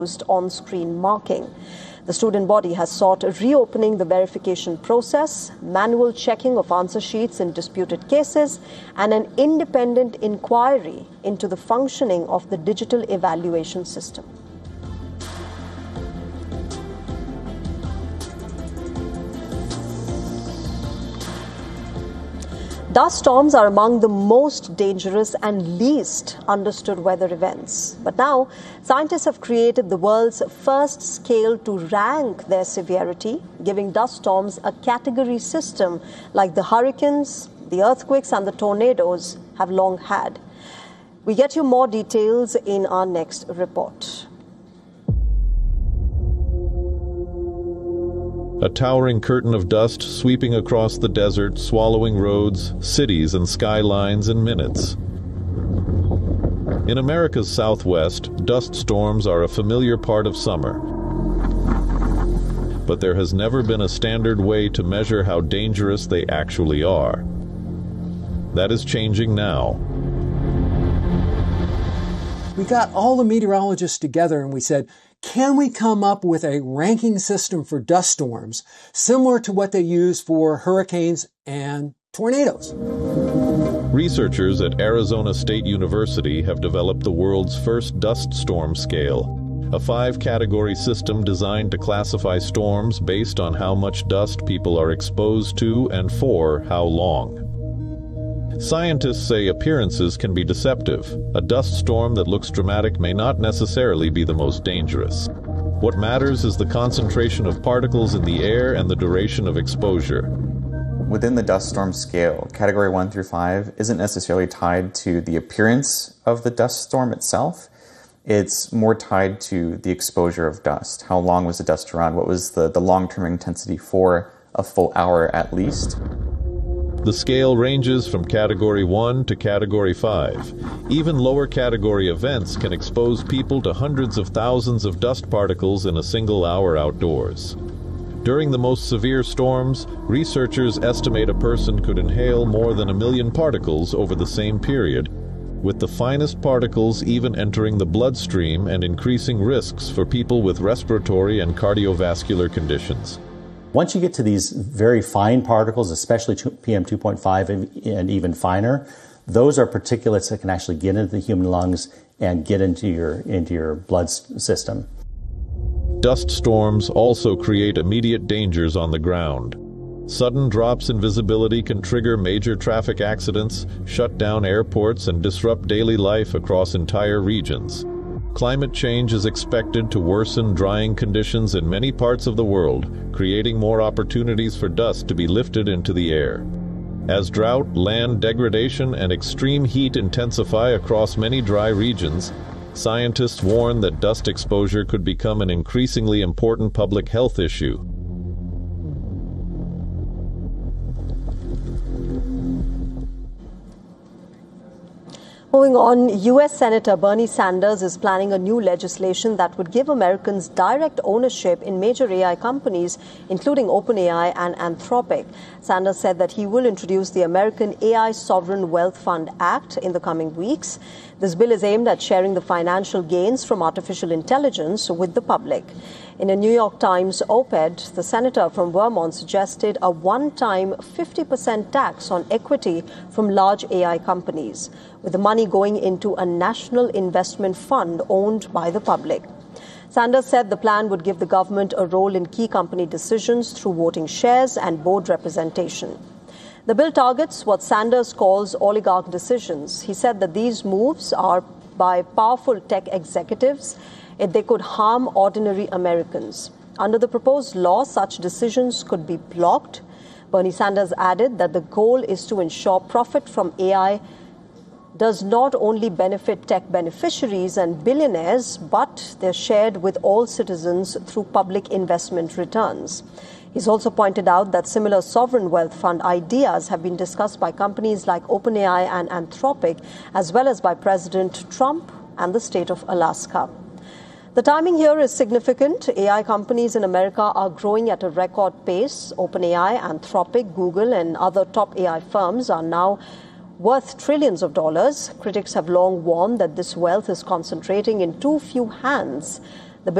on-screen marking. The student body has sought reopening the verification process, manual checking of answer sheets in disputed cases, and an independent inquiry into the functioning of the digital evaluation system. Dust storms are among the most dangerous and least understood weather events. But now, scientists have created the world's first scale to rank their severity, giving dust storms a category system like the hurricanes, the earthquakes, and the tornadoes have long had. We get you more details in our next report. A towering curtain of dust sweeping across the desert, swallowing roads, cities, and skylines in minutes. In America's Southwest, dust storms are a familiar part of summer. But there has never been a standard way to measure how dangerous they actually are. That is changing now. We got all the meteorologists together and we said, can we come up with a ranking system for dust storms similar to what they use for hurricanes and tornadoes? Researchers at Arizona State University have developed the world's first dust storm scale, a 5-category system designed to classify storms based on how much dust people are exposed to and for how long. Scientists say appearances can be deceptive. A dust storm that looks dramatic may not necessarily be the most dangerous. What matters is the concentration of particles in the air and the duration of exposure. Within the dust storm scale, category 1 through 5 isn't necessarily tied to the appearance of the dust storm itself. It's more tied to the exposure of dust. How long was the dust around? What was the long-term intensity for a full hour at least? The scale ranges from Category 1 to Category 5. Even lower category events can expose people to hundreds of thousands of dust particles in a single hour outdoors. During the most severe storms, researchers estimate a person could inhale more than 1 million particles over the same period, with the finest particles even entering the bloodstream and increasing risks for people with respiratory and cardiovascular conditions. Once you get to these very fine particles, especially PM 2.5 and even finer, those are particulates that can actually get into the human lungs and get into your blood system. Dust storms also create immediate dangers on the ground. Sudden drops in visibility can trigger major traffic accidents, shut down airports, and disrupt daily life across entire regions. Climate change is expected to worsen drying conditions in many parts of the world, creating more opportunities for dust to be lifted into the air. As drought, land degradation, and extreme heat intensify across many dry regions, scientists warn that dust exposure could become an increasingly important public health issue. Moving on, U.S. Senator Bernie Sanders is planning a new legislation that would give Americans direct ownership in major AI companies, including OpenAI and Anthropic. Sanders said that he will introduce the American AI Sovereign Wealth Fund Act in the coming weeks. This bill is aimed at sharing the financial gains from artificial intelligence with the public. In a New York Times op-ed, the senator from Vermont suggested a one-time 50% tax on equity from large AI companies, with the money going into a national investment fund owned by the public. Sanders said the plan would give the government a role in key company decisions through voting shares and board representation. The bill targets what Sanders calls oligarch decisions. He said that these moves are by powerful tech executives. They could harm ordinary Americans. Under the proposed law, such decisions could be blocked. Bernie Sanders added that the goal is to ensure profit from AI does not only benefit tech beneficiaries and billionaires, but they're shared with all citizens through public investment returns. He's also pointed out that similar sovereign wealth fund ideas have been discussed by companies like OpenAI and Anthropic, as well as by President Trump and the state of Alaska. The timing here is significant. AI companies in America are growing at a record pace. OpenAI, Anthropic, Google, and other top AI firms are now worth trillions of dollars. Critics have long warned that this wealth is concentrating in too few hands.